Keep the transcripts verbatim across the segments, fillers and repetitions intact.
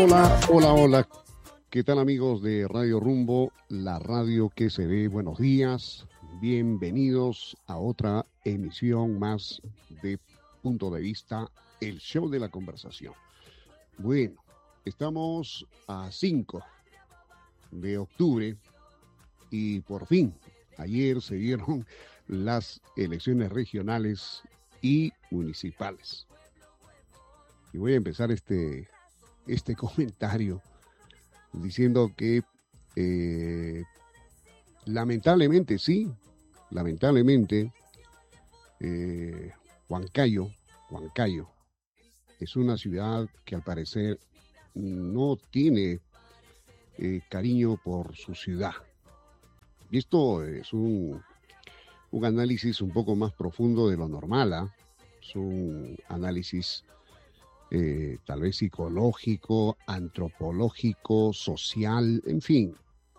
Hola, hola, hola. ¿Qué tal, amigos de Radio Rumbo, la radio que se ve? Buenos días. Bienvenidos a otra emisión más de Punto de Vista, el show de la conversación. Bueno, estamos a cinco de octubre y por fin, ayer se dieron las elecciones regionales y municipales. Y voy a empezar este, este comentario diciendo que eh, lamentablemente, sí, lamentablemente, eh, Huancayo, Huancayo es una ciudad que al parecer no tiene eh, cariño por su ciudad. Y esto es un, un análisis un poco más profundo de lo normal, ¿eh? Es un análisis eh, tal vez psicológico, antropológico, social, en fin.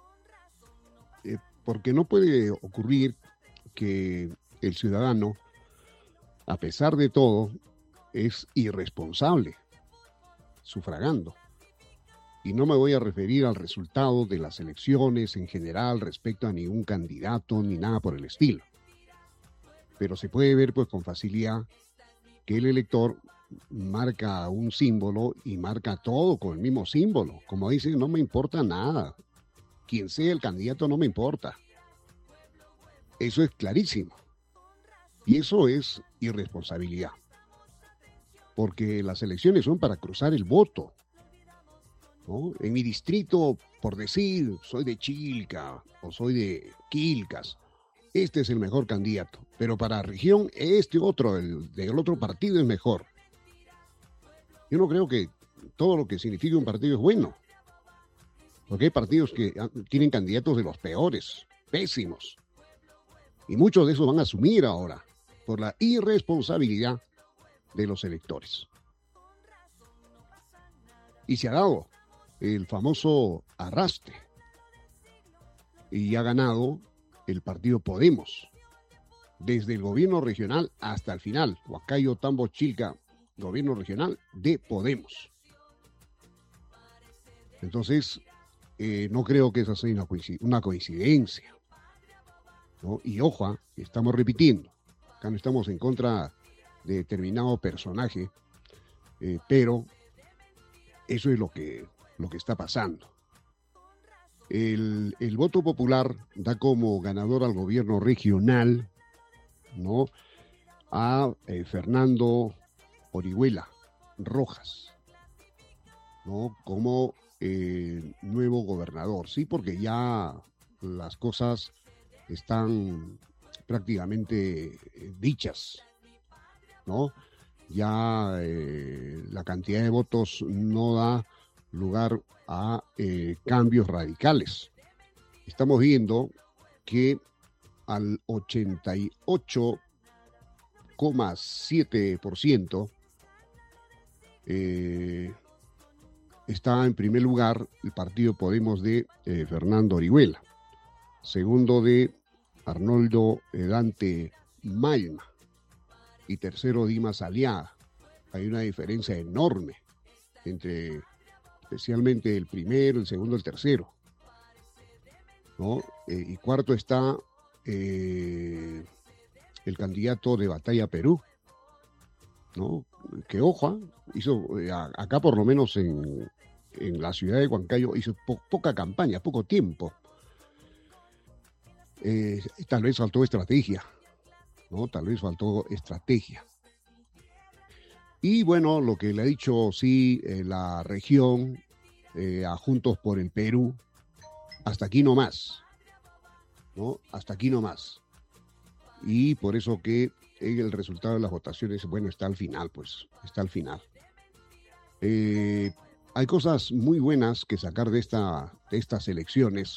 Eh, porque no puede ocurrir que el ciudadano, a pesar de todo, es irresponsable, sufragando. Y no me voy a referir al resultado de las elecciones en general respecto a ningún candidato ni nada por el estilo. Pero se puede ver pues con facilidad que el elector marca un símbolo y marca todo con el mismo símbolo. Como dicen, no me importa nada. Quien sea el candidato no me importa. Eso es clarísimo. Y eso es irresponsabilidad. Porque las elecciones son para cruzar el voto, ¿no? En mi distrito, por decir, soy de Chilca o soy de Quilcas, este es el mejor candidato. Pero para la región, este otro, el del otro partido es mejor. Yo no creo que todo lo que significa un partido es bueno. Porque hay partidos que tienen candidatos de los peores, pésimos. Y muchos de esos van a asumir ahora por la irresponsabilidad de los electores. Y se ha dado el famoso arrastre. Y ha ganado el partido Podemos. Desde el gobierno regional hasta el final. Huancayo, Tambo, Chilca, gobierno regional de Podemos. Entonces, eh, no creo que esa sea una, coincid- una coincidencia, ¿no? Y ojo, estamos repitiendo. Acá no estamos en contra de determinado personaje, eh, pero eso es lo que, lo que está pasando. El, el voto popular da como ganador al gobierno regional, ¿no?, a eh, Fernando Orihuela Rojas, ¿no?, como eh, nuevo gobernador. Sí, porque ya las cosas están prácticamente eh, dichas, ¿no? Ya eh, la cantidad de votos no da lugar a eh, cambios radicales. Estamos viendo que al ochenta y ocho coma siete por ciento eh, está en primer lugar el partido Podemos de eh, Fernando Orihuela, segundo de Arnoldo Dante Maima y tercero Dimas Aliaga. Hay una diferencia enorme entre especialmente el primero, el segundo, el tercero, ¿no? Eh, y cuarto está eh, el candidato de Batalla Perú, ¿no? Que ojo, hizo eh, acá por lo menos en, en la ciudad de Huancayo hizo po poca campaña, poco tiempo. Eh, tal vez faltó estrategia, ¿no? Tal vez faltó estrategia. Y bueno, lo que le ha dicho, sí, eh, la región, eh, a Juntos por el Perú, hasta aquí no más, ¿no? Hasta aquí no más. Y por eso que el resultado de las votaciones, bueno, está al final, pues, está al final. Eh, hay cosas muy buenas que sacar de, esta, de estas elecciones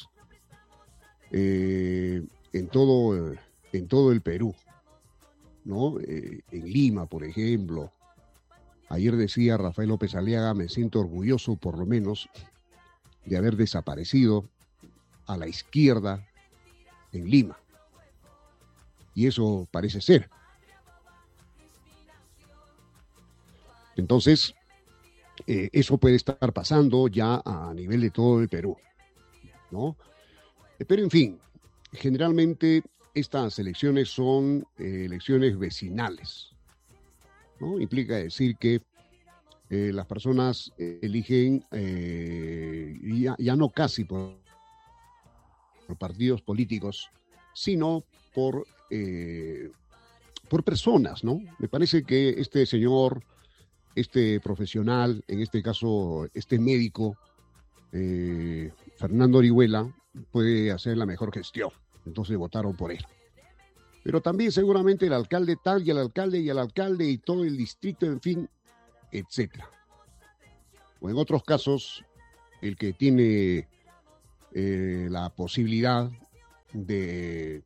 eh, en, todo, en todo el Perú, ¿no? Eh, en Lima, por ejemplo. Ayer decía Rafael López Aliaga, me siento orgulloso por lo menos de haber desaparecido a la izquierda en Lima. Y eso parece ser. Entonces, eh, eso puede estar pasando ya a nivel de todo el Perú, ¿no? Pero en fin, generalmente estas elecciones son eh, elecciones vecinales, ¿no? Implica decir que eh, las personas eh, eligen eh, ya, ya no casi por, por partidos políticos, sino por, eh, por personas, ¿no? Me parece que este señor, este profesional, en este caso, este médico, eh, Fernando Orihuela, puede hacer la mejor gestión. Entonces votaron por él. Pero también seguramente el alcalde tal y el alcalde y el alcalde y todo el distrito, en fin, etcétera. O en otros casos, el que tiene eh, la posibilidad de,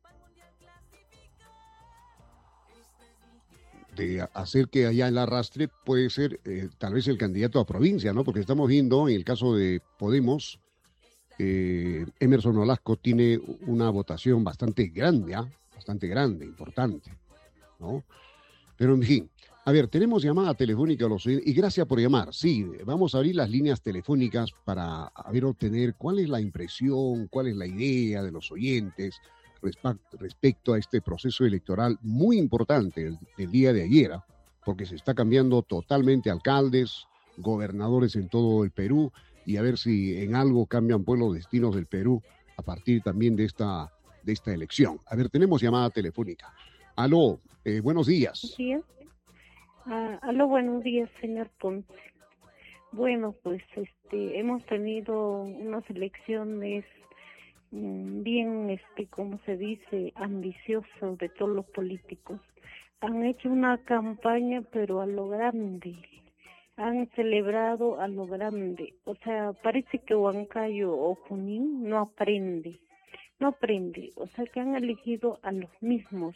de hacer que haya el arrastre puede ser eh, tal vez el candidato a provincia, ¿no? Porque estamos viendo en el caso de Podemos, eh, Emerson Nolasco tiene una votación bastante grande, ¿ah? Bastante grande, importante, ¿no? Pero en fin, a ver, tenemos llamada telefónica a los oyentes, y gracias por llamar. Sí, vamos a abrir las líneas telefónicas para a ver, obtener cuál es la impresión, cuál es la idea de los oyentes respecto a este proceso electoral muy importante del, del día de ayer, ¿eh? Porque se está cambiando totalmente alcaldes, gobernadores en todo el Perú, y a ver si en algo cambian pues los destinos del Perú a partir también de esta, de esta elección. A ver, tenemos llamada telefónica. Aló, eh, buenos días. Buenos días. Ah, aló, buenos días, señor Ponce. Bueno, pues este, hemos tenido unas elecciones mmm, bien, este, como se dice, ambiciosas de todos los políticos. Han hecho una campaña, pero a lo grande. Han celebrado a lo grande. O sea, parece que Huancayo o Junín no aprende. No aprende. O sea, que han elegido a los mismos.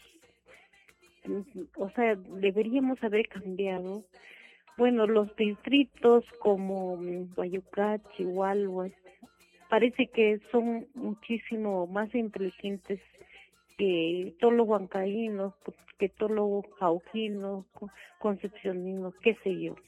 O sea, deberíamos haber cambiado. Bueno, los distritos como Guayucá, Chihuahua, parece que son muchísimo más inteligentes que todos los huancaínos, que todos los jaujinos, concepcioninos, qué sé yo.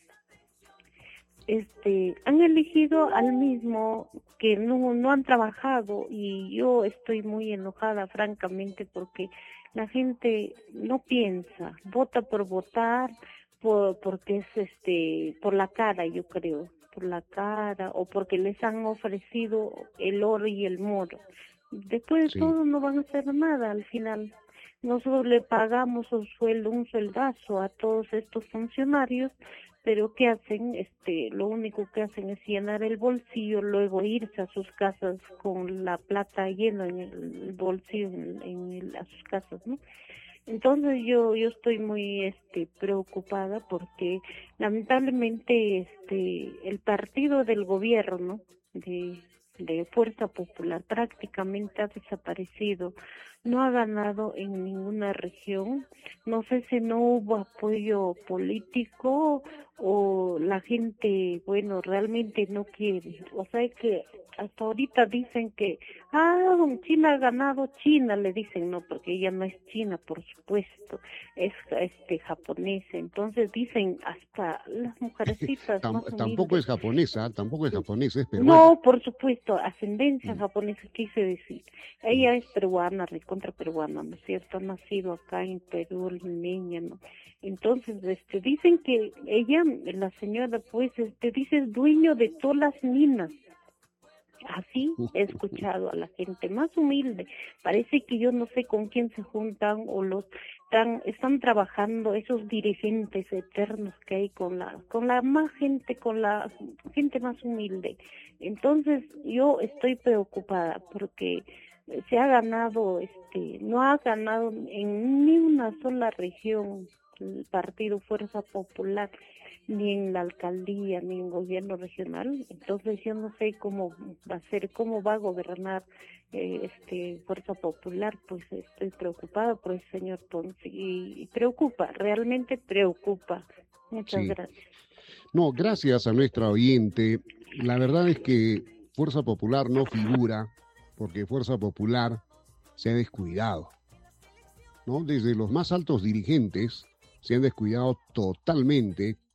Este, han elegido al mismo que no, no han trabajado, y yo estoy muy enojada, francamente, porque la gente no piensa, vota por votar, por, porque es este, por la cara, yo creo, por la cara, o porque les han ofrecido el oro y el moro. Después de sí. todo no van a hacer nada al final. Nosotros le pagamos un sueldo, un sueldazo a todos estos funcionarios, pero ¿qué hacen? Este, lo único que hacen es llenar el bolsillo, luego irse a sus casas con la plata llena en el bolsillo, en, en el, a sus casas, ¿no? Entonces yo yo estoy muy este preocupada porque lamentablemente este el partido del gobierno de de Fuerza Popular prácticamente ha desaparecido, no ha ganado en ninguna región. No sé si no hubo apoyo político o la gente, bueno, realmente no quiere. O sea que hasta ahorita dicen que, ah, China ha ganado, China le dicen, no, porque ella no es china, por supuesto, es este japonesa. Entonces dicen hasta las mujercitas Tam, más tampoco es japonesa, tampoco es japonesa, es peruana. No, por supuesto, ascendencia mm. japonesa, quise decir. Ella mm. es peruana, recontra peruana, ¿no es cierto? Ha nacido acá en Perú, niña, ¿no? Entonces, este, dicen que ella, la señora, pues, este, dice, es dueño de todas las minas. Así he escuchado a la gente más humilde. Parece que yo no sé con quién se juntan o los están, están trabajando esos dirigentes eternos que hay con la con la más gente, con la gente más humilde. Entonces yo estoy preocupada porque se ha ganado, este, no ha ganado en ni una sola región el partido Fuerza Popular, ni en la alcaldía, ni en gobierno regional. Entonces yo no sé cómo va a ser, cómo va a gobernar eh, este Fuerza Popular. Pues estoy preocupada por el señor Ponce y, y preocupa, realmente preocupa. Muchas sí. gracias. No, gracias a nuestra oyente. La verdad es que Fuerza Popular no figura porque Fuerza Popular se ha descuidado, ¿no? Desde los más altos dirigentes se han descuidado totalmente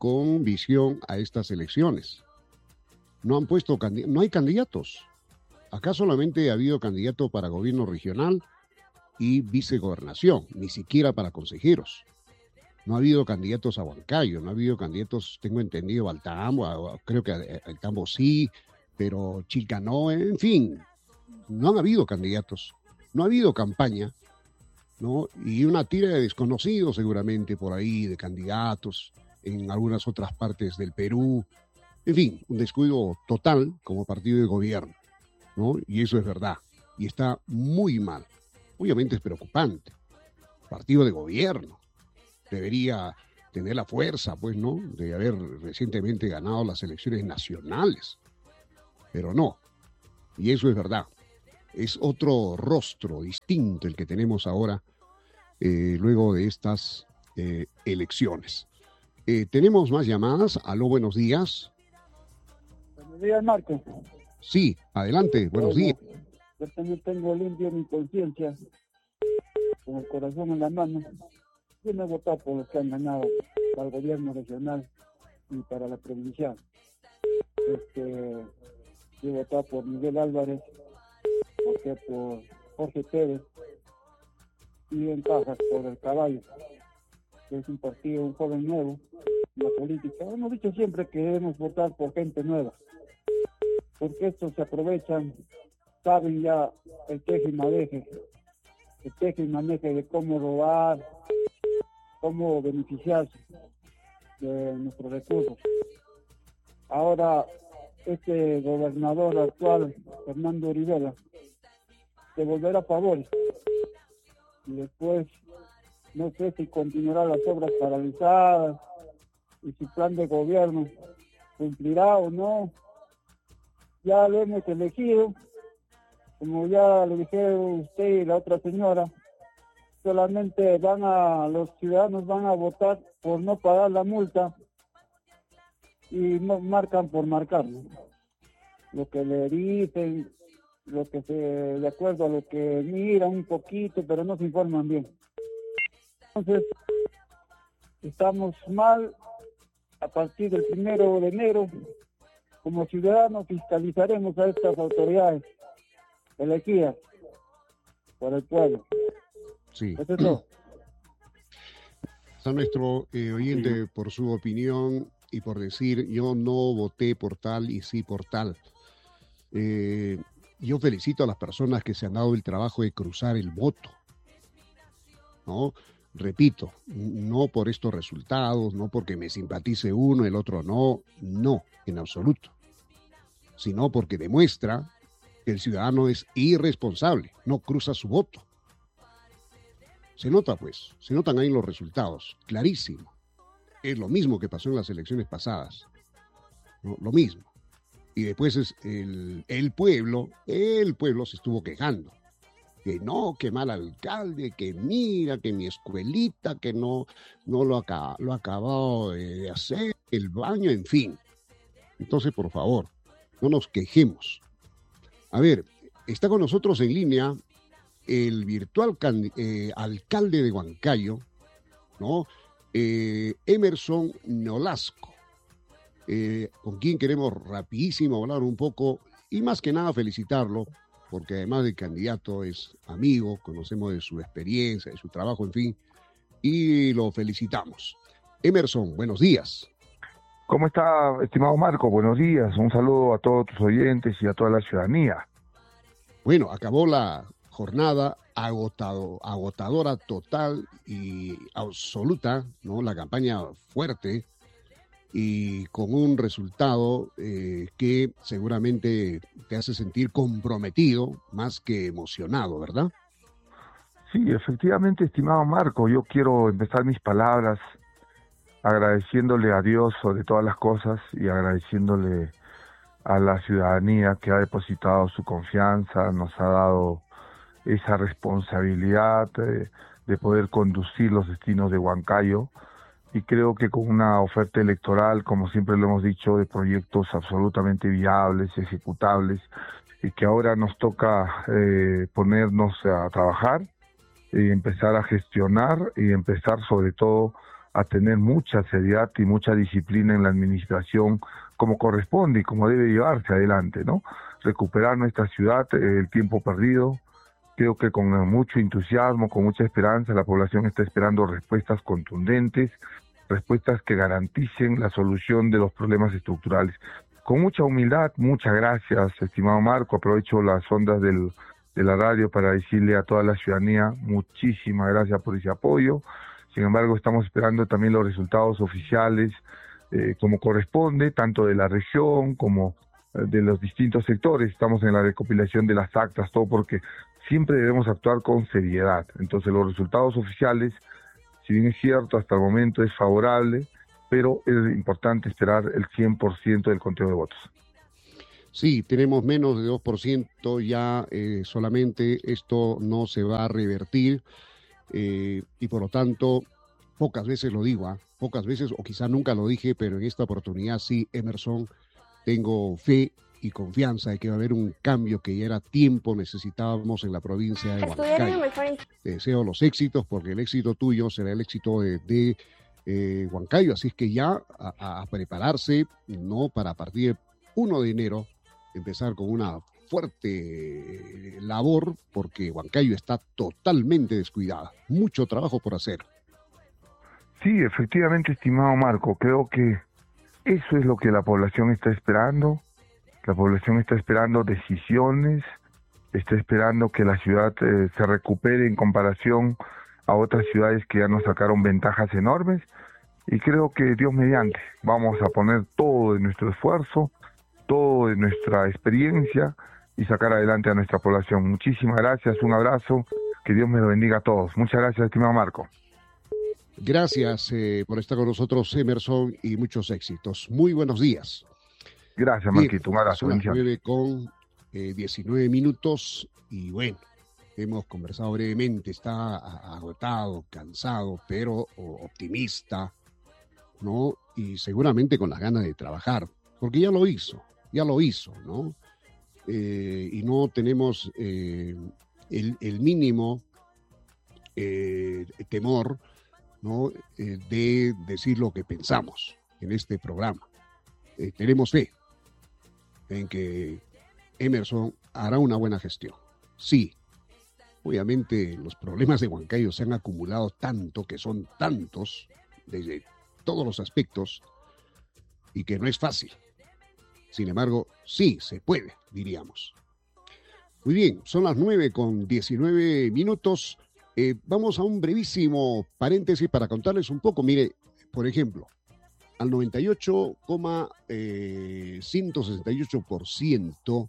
con visión a estas elecciones. No han puesto, no hay candidatos. Acá solamente ha habido candidato para gobierno regional y vicegobernación, ni siquiera para consejeros. No ha habido candidatos a Huancayo, no ha habido candidatos, tengo entendido, al Tambo, creo que al Tambo sí, pero Chilca no, en fin, no han habido candidatos, no ha habido campaña, ¿no? Y una tira de desconocidos seguramente por ahí, de candidatos en algunas otras partes del Perú, en fin, un descuido total como partido de gobierno, ¿no? Y eso es verdad, y está muy mal, obviamente es preocupante, partido de gobierno. Debería tener la fuerza, pues, ¿no?, de haber recientemente ganado las elecciones nacionales. Pero no. Y eso es verdad. Es otro rostro distinto el que tenemos ahora, eh, luego de estas eh, elecciones. Eh, tenemos más llamadas. Aló, buenos días. Buenos días, Marco. Sí, adelante, buenos bueno, días. Yo también tengo limpio mi conciencia, con el corazón en la mano. Yo no he votado por los que han ganado para el gobierno regional y para la provincial. Este, yo he votado por Miguel Álvarez, voté por Jorge Pérez y en Cajas por el Caballo, que es un partido, un joven nuevo en la política. Hemos dicho siempre que debemos votar por gente nueva, porque estos se aprovechan, saben ya el teje y maneje, el teje y maneje de cómo robar, cómo beneficiarse de nuestros recursos. Ahora, este gobernador actual, Fernando Olivera, devolverá favores y después no sé si continuará las obras paralizadas y su plan de gobierno cumplirá o no. Ya lo hemos elegido, como ya lo dijeron usted y la otra señora, solamente van a, los ciudadanos van a votar por no pagar la multa y no marcan por marcar, ¿no? Lo que le dicen, lo que se, de acuerdo a lo que miran un poquito, pero no se informan bien. Entonces, estamos mal. A partir del primero de enero, como ciudadanos, fiscalizaremos a estas autoridades elegidas por el pueblo. Sí. Eso es todo. A nuestro eh, oyente, por su opinión y por decir, yo no voté por tal y sí por tal. Eh, yo felicito a las personas que se han dado el trabajo de cruzar el voto, ¿no? Repito, no por estos resultados, no porque me simpatice uno, el otro no, no, en absoluto, sino porque demuestra que el ciudadano es irresponsable, no cruza su voto. Se nota, pues, se notan ahí los resultados, clarísimo. Es lo mismo que pasó en las elecciones pasadas, ¿no? Lo mismo. Y después es el, el pueblo, el pueblo se estuvo quejando. Que no, que mal alcalde, que mira, que mi escuelita, que no, no lo, acaba, lo ha acabado de hacer, el baño, en fin. Entonces, por favor, no nos quejemos. A ver, está con nosotros en línea el virtual eh, alcalde de Huancayo, ¿no? Eh, Emerson Nolasco, eh, con quien queremos rapidísimo hablar un poco y más que nada felicitarlo, porque además de candidato es amigo, conocemos de su experiencia, de su trabajo, en fin, y lo felicitamos. Emerson, buenos días. ¿Cómo está, estimado Marco? Buenos días, un saludo a todos tus oyentes y a toda la ciudadanía. Bueno, acabó la jornada agotado, agotadora total y absoluta, ¿no? La campaña fuerte y con un resultado eh, que seguramente te hace sentir comprometido más que emocionado, ¿verdad? Sí, efectivamente, estimado Marco, yo quiero empezar mis palabras agradeciéndole a Dios sobre todas las cosas y agradeciéndole a la ciudadanía que ha depositado su confianza, nos ha dado esa responsabilidad de, de poder conducir los destinos de Huancayo. Y creo que con una oferta electoral, como siempre lo hemos dicho, de proyectos absolutamente viables, ejecutables, y que ahora nos toca eh, ponernos a trabajar y empezar a gestionar y empezar sobre todo a tener mucha seriedad y mucha disciplina en la administración como corresponde y como debe llevarse adelante, ¿no? Recuperar nuestra ciudad, eh, el tiempo perdido. Creo que con mucho entusiasmo, con mucha esperanza, la población está esperando respuestas contundentes, respuestas que garanticen la solución de los problemas estructurales. Con mucha humildad, muchas gracias, estimado Marco. Aprovecho las ondas del, de la radio para decirle a toda la ciudadanía muchísimas gracias por ese apoyo. Sin embargo, estamos esperando también los resultados oficiales eh, como corresponde, tanto de la región como eh, de los distintos sectores. Estamos en la recopilación de las actas, todo porque siempre debemos actuar con seriedad. Entonces, los resultados oficiales, si bien es cierto, hasta el momento es favorable, pero es importante esperar el cien por ciento del conteo de votos. Sí, tenemos menos de dos por ciento ya eh, solamente. Esto no se va a revertir eh, y por lo tanto, pocas veces lo digo, ¿eh? pocas veces, o quizá nunca lo dije, pero en esta oportunidad sí, Emerson, tengo fe y confianza de que va a haber un cambio que ya era tiempo, necesitábamos en la provincia de Huancayo. Te deseo los éxitos, porque el éxito tuyo será el éxito de, de eh, Huancayo, así es que ya a, a prepararse, ¿no? Para a partir del primero de enero empezar con una fuerte labor, porque Huancayo está totalmente descuidada, mucho trabajo por hacer. Sí, efectivamente, estimado Marco, creo que eso es lo que la población está esperando. La población está esperando decisiones, está esperando que la ciudad eh, se recupere en comparación a otras ciudades que ya nos sacaron ventajas enormes. Y creo que Dios mediante, vamos a poner todo de nuestro esfuerzo, todo de nuestra experiencia y sacar adelante a nuestra población. Muchísimas gracias, un abrazo, que Dios me lo bendiga a todos. Muchas gracias, estimado Marco. Gracias eh, por estar con nosotros, Emerson, y muchos éxitos. Muy buenos días. Gracias, Marquito. Un abrazo. Son las nueve con eh, diecinueve minutos y bueno, hemos conversado brevemente. Está agotado, cansado, pero optimista, ¿no? Y seguramente con las ganas de trabajar, porque ya lo hizo, ya lo hizo, ¿no? Eh, y no tenemos eh, el, el mínimo eh, temor, ¿no? Eh, de decir lo que pensamos en este programa. Eh, tenemos fe en que Emerson hará una buena gestión. Sí, obviamente los problemas de Huancayo se han acumulado tanto, que son tantos, desde todos los aspectos, y que no es fácil. Sin embargo, sí se puede, diríamos. Muy bien, son las nueve con diecinueve minutos. Eh, vamos a un brevísimo paréntesis para contarles un poco. Mire, por ejemplo, al noventa y ocho coma ciento sesenta y ocho por ciento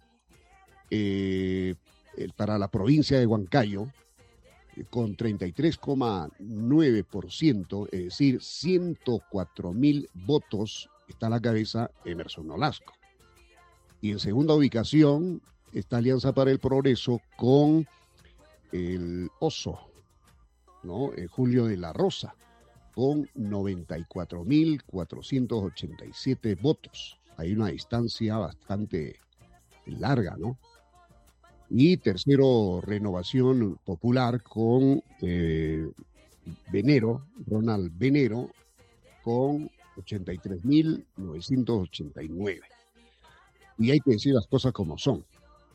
eh, para la provincia de Huancayo, eh, con treinta y tres coma nueve por ciento, es decir, ciento cuatro mil votos, está a la cabeza Emerson Nolasco. Y en segunda ubicación está Alianza para el Progreso con el Oso, ¿no? Eh, Julio de la Rosa, con noventa y cuatro mil cuatrocientos ochenta y siete votos. Hay una distancia bastante larga, ¿no? Y tercero, Renovación Popular con eh, Venero, Ronald Venero, con ochenta y tres mil novecientos ochenta y nueve. Y hay que decir las cosas como son.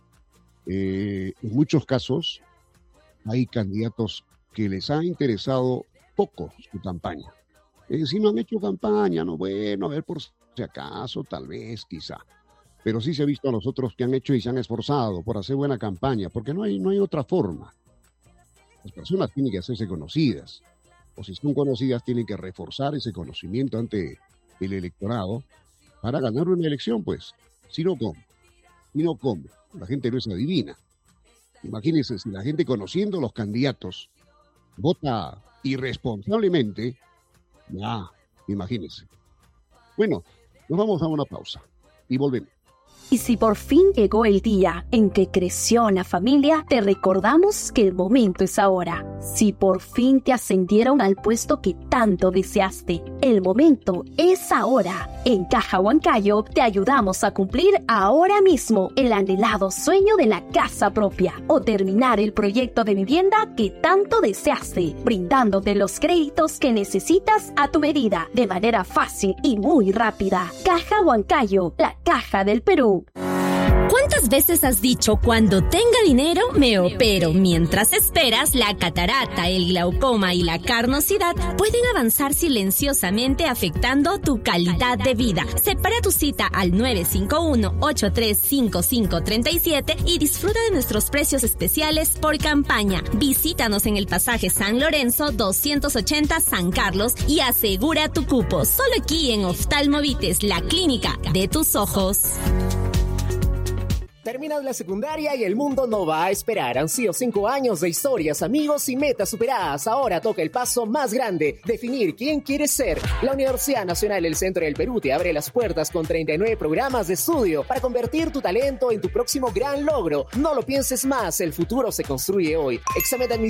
Eh, en muchos casos hay candidatos que les ha interesado poco su campaña. Es decir, no han hecho campaña, no, bueno, a ver por si acaso, tal vez, quizá. Pero sí se ha visto a los otros que han hecho y se han esforzado por hacer buena campaña, porque no hay, no hay otra forma. Las personas tienen que hacerse conocidas, o si son conocidas tienen que reforzar ese conocimiento ante el electorado para ganar una elección, pues. Si no, ¿cómo? Si no, ¿cómo? La gente no es adivina. Imagínense, si la gente conociendo los candidatos vota irresponsablemente, ya, imagínense. Bueno, nos vamos a una pausa y volvemos. Y si por fin llegó el día en que creció la familia, te recordamos que el momento es ahora. Si por fin te ascendieron al puesto que tanto deseaste, El momento es ahora. En Caja Huancayo te ayudamos a cumplir ahora mismo el anhelado sueño de la casa propia o terminar el proyecto de vivienda que tanto deseaste, brindándote los créditos que necesitas a tu medida, de manera fácil y muy rápida. Caja Huancayo, la caja del Perú. ¿Cuántas veces has dicho cuando tenga dinero me opero? Mientras esperas, la catarata, el glaucoma y la carnosidad pueden avanzar silenciosamente afectando tu calidad de vida. Separa tu cita al nueve cinco uno, ocho tres cinco cinco tres siete y disfruta de nuestros precios especiales por campaña. Visítanos en el pasaje San Lorenzo doscientos ochenta San Carlos y asegura tu cupo. Solo aquí en Oftalmovites, la clínica de tus ojos. Terminas la secundaria y el mundo no va a esperar. Han sido cinco años de historias, amigos y metas superadas. Ahora toca el paso más grande, definir quién quieres ser. La Universidad Nacional del Centro del Perú te abre las puertas con treinta y nueve programas de estudio para convertir tu talento en tu próximo gran logro. No lo pienses más, el futuro se construye hoy. Examen de admisión